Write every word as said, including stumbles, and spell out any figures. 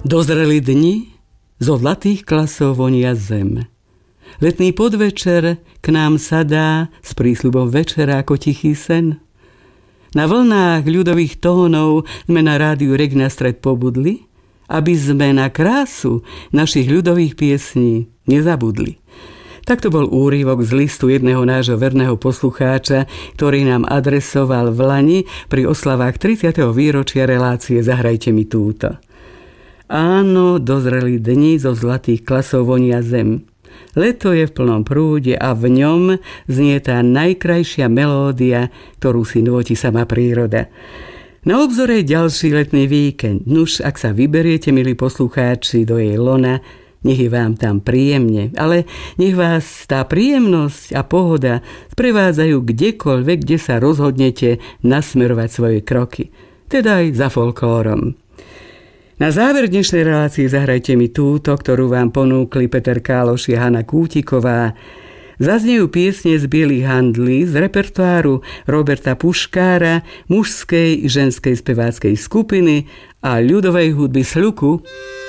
Dozreli dni, zo zlatých klasov vonia zem. Letný podvečer k nám sadá s prísľubom večera ako tichý sen. Na vlnách ľudových tónov sme na rádiu Regina Stred pobudli, aby sme na krásu našich ľudových piesní nezabudli. Takto bol úryvok z listu jedného nášho verného poslucháča, ktorý nám adresoval v lani pri oslavách tridsiateho výročia relácie Zahrajte mi túto. Áno, dozreli dni, zo zlatých klasov vonia zem. Leto je v plnom prúde a v ňom znie tá najkrajšia melódia, ktorú si nôti sama príroda. Na obzore je ďalší letný víkend. Nuž, ak sa vyberiete, milí poslucháči, do jej lona, nech je vám tam príjemne, ale nech vás tá príjemnosť a pohoda sprevádzajú kdekoľvek, kde sa rozhodnete nasmerovať svoje kroky. Teda aj za folklórom. Na záver dnešnej relácie Zahrajte mi túto, ktorú vám ponúkli Peter Káloš a Hana Kútiková, zaznejú piesne z Bielých handlí z repertoáru Roberta Puškára, mužskej i ženskej speváckej skupiny a ľudovej hudby Sľuku.